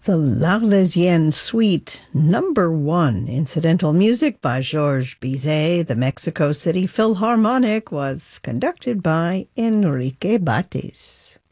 The L'Arlésienne Suite, #1, incidental music by Georges Bizet. The Mexico City Philharmonic was conducted by Enrique Batis.